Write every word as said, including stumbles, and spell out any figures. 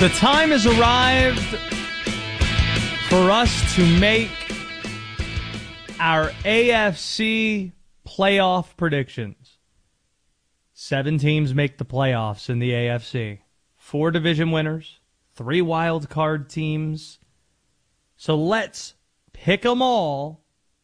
The time has arrived for us to make our A F C playoff predictions. Seven teams make the playoffs in the A F C. Four division winners, three wild card teams. So let's pick them all